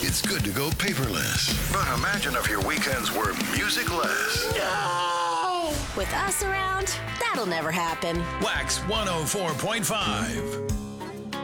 It's good to go paperless. But imagine if your weekends were musicless. No! With us around, that'll never happen. Wax 104.5.